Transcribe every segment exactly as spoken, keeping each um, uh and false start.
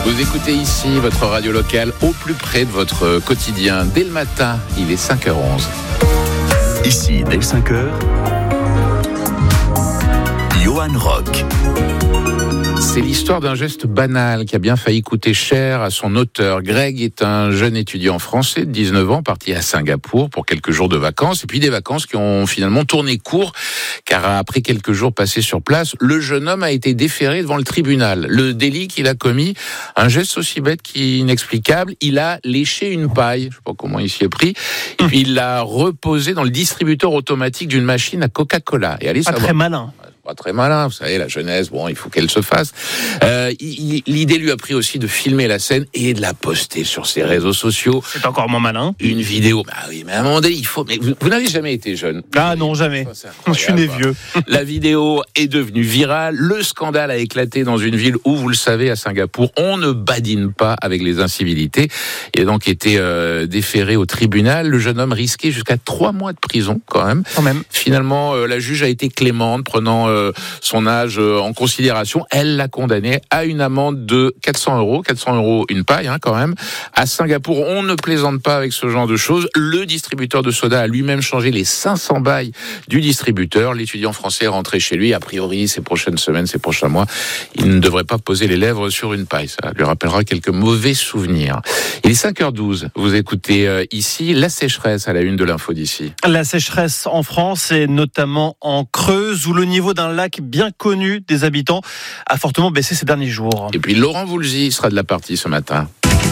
Vous écoutez ici votre radio locale au plus près de votre quotidien. Dès le matin, il est cinq heures onze. Ici, dès cinq heures, Johan Rock. C'est l'histoire d'un geste banal qui a bien failli coûter cher à son auteur. Greg est un jeune étudiant français de dix-neuf ans, parti à Singapour pour quelques jours de vacances, et puis des vacances qui ont finalement tourné court, car après quelques jours passés sur place, le jeune homme a été déféré devant le tribunal. Le délit qu'il a commis, un geste aussi bête qu'inexplicable, il a léché une paille, je ne sais pas comment il s'y est pris, et puis il l'a reposé dans le distributeur automatique d'une machine à Coca-Cola. Et allez Pas savoir. très malin. Pas très malin, vous savez, la jeunesse, bon, il faut qu'elle se fasse. Euh, il, l'idée lui a pris aussi de filmer la scène et de la poster sur ses réseaux sociaux. C'est encore moins malin. Une vidéo, bah oui, mais à un moment donné, il faut... Mais vous, vous n'avez jamais été jeune. Ah non, jamais. Je suis né vieux. La vidéo est devenue virale. Le scandale a éclaté dans une ville où, vous le savez, à Singapour, on ne badine pas avec les incivilités. Il a donc été euh, déféré au tribunal. Le jeune homme risquait jusqu'à trois mois de prison, quand même. Quand même. Finalement, euh, la juge a été clémente, prenant euh, son âge euh, en considération. Elle l'a condamné à une amende de quatre cents euros. quatre cents euros, une paille, hein, quand même. À Singapour, on ne plaisante pas avec ce genre de choses. Le distributeur de soda a lui-même changé les cinq cents bails du distributeur. L'étudiant français est rentré chez lui. A priori, ces prochaines semaines, ces prochains mois, il ne devrait pas poser les lèvres sur une paille. Ça lui rappellera quelques mauvais souvenirs. Il est cinq heures douze. Vous écoutez euh, ici la sécheresse à la une de l'info d'ici. La sécheresse en France et notamment en Creuse où le niveau d'un lac bien connu des habitants a fortement baissé ces derniers jours. Et puis Laurent Voulzy sera de la partie ce matin.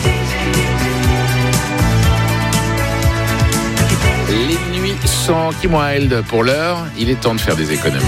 Les nuits sans Kim Wilde. Pour l'heure, il est temps de faire des économies.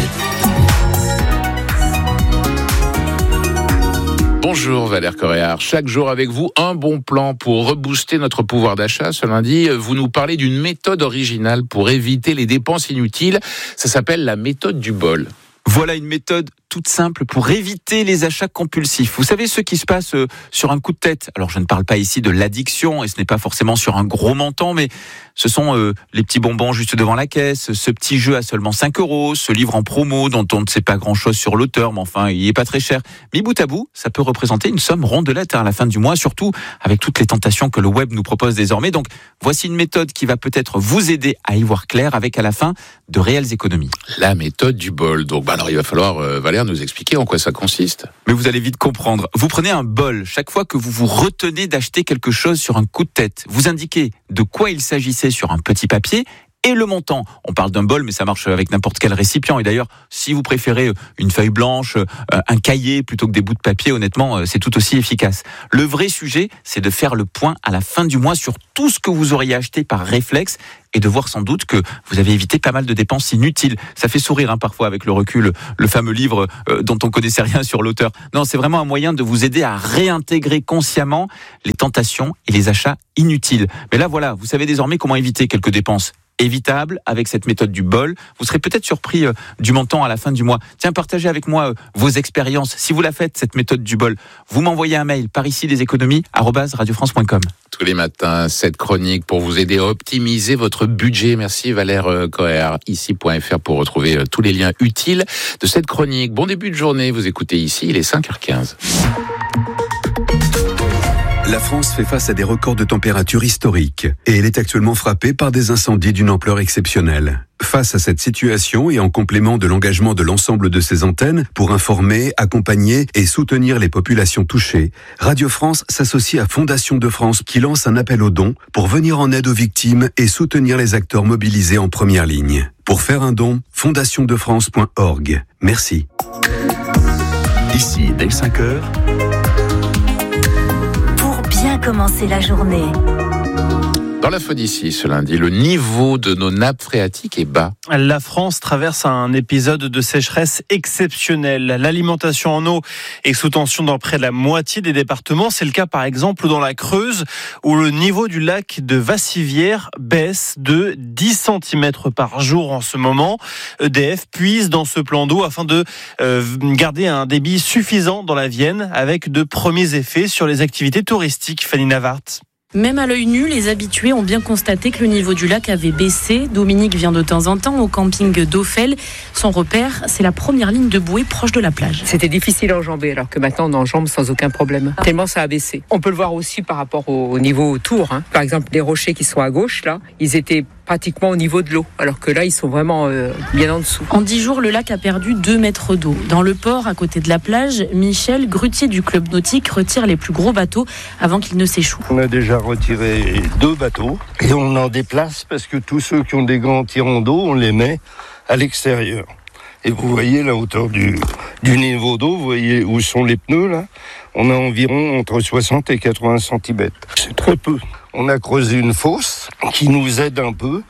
Bonjour Valère Coréard, chaque jour avec vous, un bon plan pour rebooster notre pouvoir d'achat. Ce lundi, vous nous parlez d'une méthode originale pour éviter les dépenses inutiles. Ça s'appelle la méthode du bol. Voilà une méthode toute simple pour éviter les achats compulsifs. Vous savez, ceux qui se passent sur un coup de tête. Alors, je ne parle pas ici de l'addiction, et ce n'est pas forcément sur un gros montant, mais ce sont euh, les petits bonbons juste devant la caisse, ce petit jeu à seulement cinq euros, ce livre en promo dont on ne sait pas grand-chose sur l'auteur, mais enfin, il n'est pas très cher. Mais bout à bout, ça peut représenter une somme rondelette hein, à la fin du mois, surtout avec toutes les tentations que le web nous propose désormais. Donc, voici une méthode qui va peut-être vous aider à y voir clair avec à la fin de réelles économies. La méthode du bol. Donc, bah alors, il va falloir, euh, Valère, nous expliquer en quoi ça consiste. Mais vous allez vite comprendre. Vous prenez un bol chaque fois que vous vous retenez d'acheter quelque chose sur un coup de tête. Vous indiquez de quoi il s'agissait sur un petit papier et le montant. On parle d'un bol, mais ça marche avec n'importe quel récipient. Et d'ailleurs, si vous préférez une feuille blanche, un cahier plutôt que des bouts de papier, honnêtement, c'est tout aussi efficace. Le vrai sujet, c'est de faire le point à la fin du mois sur tout ce que vous auriez acheté par réflexe et de voir sans doute que vous avez évité pas mal de dépenses inutiles. Ça fait sourire hein, parfois avec le recul, le fameux livre euh, dont on connaissait rien sur l'auteur. Non, c'est vraiment un moyen de vous aider à réintégrer consciemment les tentations et les achats inutiles. Mais là, voilà, vous savez désormais comment éviter quelques dépenses évitables avec cette méthode du bol. Vous serez peut-être surpris euh, du montant à la fin du mois. Tiens, partagez avec moi euh, vos expériences. Si vous la faites, cette méthode du bol, vous m'envoyez un mail par ici des économies arobase radio france point com. Tous les matins, cette chronique pour vous aider à optimiser votre budget. Merci Valère Coréard, ici point f r pour retrouver tous les liens utiles de cette chronique. Bon début de journée, vous écoutez ici, il est cinq heures quinze. La France fait face à des records de température historiques et elle est actuellement frappée par des incendies d'une ampleur exceptionnelle. Face à cette situation et en complément de l'engagement de l'ensemble de ses antennes pour informer, accompagner et soutenir les populations touchées, Radio France s'associe à Fondation de France qui lance un appel aux dons pour venir en aide aux victimes et soutenir les acteurs mobilisés en première ligne. Pour faire un don, fondation de france point org. Merci. Ici, dès cinq heures, bien commencer la journée. Dans la faune d'ici, ce lundi, le niveau de nos nappes phréatiques est bas. La France traverse un épisode de sécheresse exceptionnelle. L'alimentation en eau est sous tension dans près de la moitié des départements. C'est le cas par exemple dans la Creuse, où le niveau du lac de Vassivière baisse de dix centimètres par jour en ce moment. E D F puise dans ce plan d'eau afin de euh, garder un débit suffisant dans la Vienne, avec de premiers effets sur les activités touristiques. Fanny Navart. Même à l'œil nu, les habitués ont bien constaté que le niveau du lac avait baissé. Dominique vient de temps en temps au camping d'Offel. Son repère, c'est la première ligne de bouée proche de la plage. C'était difficile à enjamber, alors que maintenant on enjambe sans aucun problème. Tellement ça a baissé. On peut le voir aussi par rapport au, au niveau autour. Hein. Par exemple, les rochers qui sont à gauche, là, ils étaient pratiquement au niveau de l'eau, alors que là, ils sont vraiment euh, bien en dessous. En dix jours, le lac a perdu deux mètres d'eau. Dans le port, à côté de la plage, Michel, grutier du club nautique, retire les plus gros bateaux avant qu'ils ne s'échouent. On a déjà retiré deux bateaux et on en déplace parce que tous ceux qui ont des grands tirants d'eau, on les met à l'extérieur. Et vous voyez la hauteur du, du niveau d'eau, vous voyez où sont les pneus là. On a environ entre soixante et quatre-vingts centimètres. C'est très peu. On a creusé une fosse qui nous aide un peu,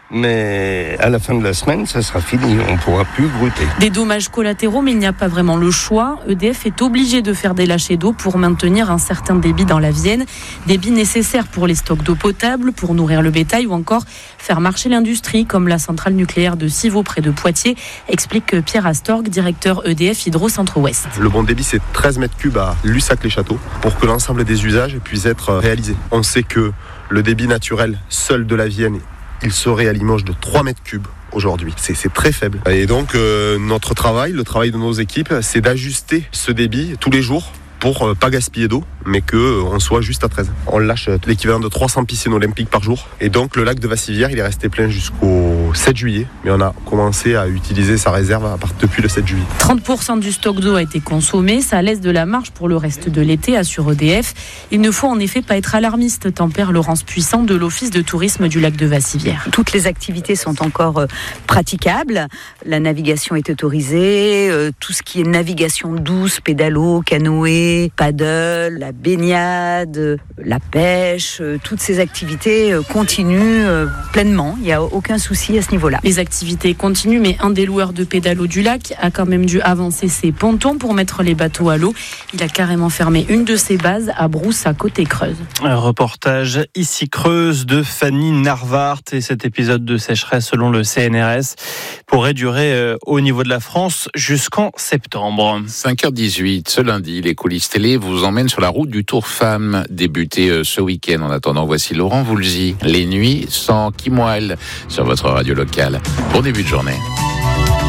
mais à la fin de la semaine, ça sera fini. On ne pourra plus gruter. Des dommages collatéraux, mais il n'y a pas vraiment le choix. E D F est obligé de faire des lâchers d'eau pour maintenir un certain débit dans la Vienne. Débit nécessaire pour les stocks d'eau potable, pour nourrir le bétail ou encore faire marcher l'industrie, comme la centrale nucléaire de Civaux près de Poitiers, explique Pierre Astorg, directeur E D F Hydro Centre-Ouest. Le bon débit, c'est treize mètres cubes à Lussac-les-Châteaux pour que l'ensemble des usages puissent être réalisés. On sait que le débit naturel seul de la Vienne, il serait à Limoges de trois mètres cubes aujourd'hui. C'est, c'est très faible. Et donc, euh, notre travail, le travail de nos équipes, c'est d'ajuster ce débit tous les jours pour euh, pas gaspiller d'eau, mais qu'on euh, soit juste à treize. On lâche l'équivalent de trois cents piscines olympiques par jour. Et donc, le lac de Vassivière, il est resté plein jusqu'au sept juillet. Mais on a commencé à utiliser sa réserve à part depuis le sept juillet. trente pour cent du stock d'eau a été consommé. Ça laisse de la marge pour le reste de l'été, assure E D F. Il ne faut en effet pas être alarmiste, tempère Laurence Puissant de l'Office de tourisme du lac de Vassivière. Toutes les activités sont encore praticables. La navigation est autorisée. Tout ce qui est navigation douce, pédalo, canoë, paddle, la baignade, la pêche, toutes ces activités continuent pleinement. Il n'y a aucun souci à ce niveau-là. Les activités continuent, mais un des loueurs de pédalo du lac a quand même dû avancer ses pontons pour mettre les bateaux à l'eau. Il a carrément fermé une de ses bases à Brousse, à Côté-Creuse. Un reportage ici Creuse de Fanny Narvart, et cet épisode de sécheresse, selon le C N R S, pourrait durer au niveau de la France jusqu'en septembre. cinq heures dix-huit, ce lundi, les coulisses télé vous emmènent sur la route du Tour Femmes, débuté ce week-end. En attendant, voici Laurent Voulzy, Les Nuits sans Kim Wilde sur votre radio locale. Bon début de journée.